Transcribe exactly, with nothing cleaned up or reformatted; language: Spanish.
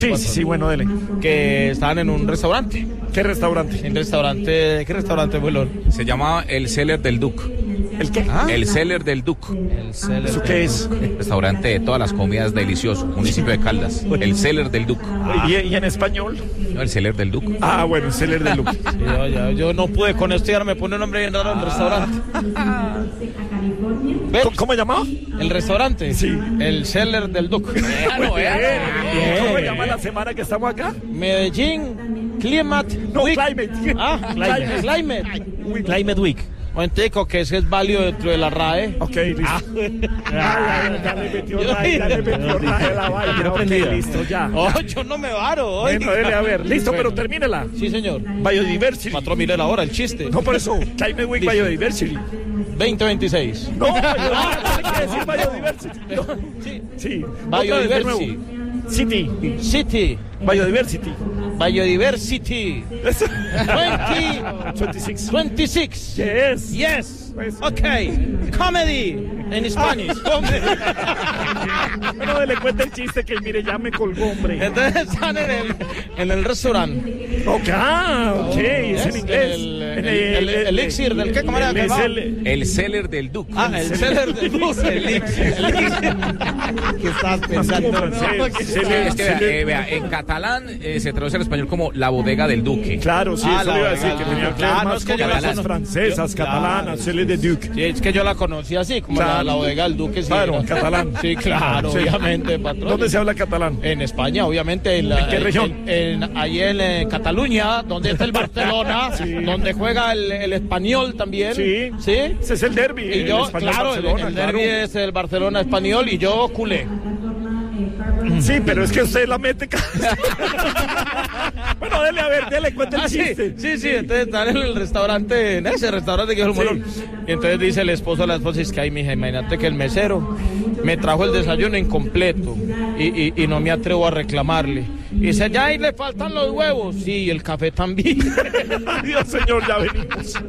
Sí, sí, sí, bueno, dele. Que estaban en un restaurante. ¿Qué restaurante? En restaurante, ¿qué restaurante, Bolón? Se llamaba El Cellar del Duc. ¿El qué? ¿Ah? El Cellar del Duc. El Cellar. ¿Eso qué es? Restaurante de todas las comidas delicioso. Municipio de Caldas. El Cellar del Duc. Ah. ¿Y, ¿Y en español? No, el Cellar del Duc. Ah, bueno, el Cellar del Duc. Sí, yo, yo, yo no pude con esto y ahora me pone un nombre bien raro el restaurante. ¿Ves? ¿Cómo, ¿Cómo llamaba? ¿El restaurante? Sí. El Cellar del Duc. Bien, bien. ¿Cómo se llama la semana que estamos acá? Medellín Climate No, Week. Climate. Ah, Climate. Climate. Climate Week. Momentico, que ese es válido dentro de la R A E. Ok, listo. Ah. Ay, ya le metió R A E, ya le metió R A E a la vaina. Ok, listo, ya. Oh, yo no me varo hoy. Bueno, dele, a ver. Listo, Bueno. pero termínela. Sí, señor. Biodiversity. Patrón, mire la hora, el chiste. No, por eso. Climate Week Listo. Biodiversity. veinte veintiséis. No, biodiversity. ¿Qué decir biodiversity? No. Sí. Sí. Otra vez de Biodiversity. nuevo. City. City. Biodiversity. Biodiversity. Eso. veinte veintiséis. veintiséis. Yes. Yes. Pues. Okay. Comedy en Spanish. Comedy. Bueno, le cuenta el chiste que mire, ya me colgó, hombre. Entonces están en el, en el restaurante. Ok, ah, ok, es en Es inglés. el- En el- el elixir del qué, ¿cómo era? el- es ¿Cómo? el- El Cellar del Duc. Ah, el Cellar del Duc. El elixir. El elixir. ¿Qué estás Más pensando? como francés. No, ¿qué Se estás- le- Es que vea, eh, vea, en catalán eh, se traduce al español como la bodega del duque. Claro, sí, Ah, eso la le iba a decir, verdad, que la tenía verdad. que ver Claro, más es que con yo la las conozco. francesas, Yo- catalanas, claro. Cellar de Duc. Sí, es que yo la conocí así, como Claro. la, la bodega del Duque. Sí, Claro, era- en catalán. Sí, claro, Sí. obviamente, patrón. ¿Dónde se habla catalán? En España, obviamente. En, la, ¿En qué región? En, en- ahí en eh, Cataluña, donde está el Barcelona, Sí. donde juega el, el Español también. Sí. ¿Sí? Ese es el derbi. Y yo, claro, el, el claro. derbi es el Barcelona Español y yo culé. Sí, pero es que usted la mete. ca- Bueno, dele a ver, dele, cuenta el Ah, sí, chiste. sí, sí, entonces están en el restaurante, en ese restaurante que es el Molón. Y entonces dice el esposo a la esposa, es que ay, mija, imagínate que el mesero me trajo el desayuno incompleto y, y, y no me atrevo a reclamarle. Y dice, ya ahí le faltan los huevos. Sí, y el café también. Adiós, señor, ya venimos.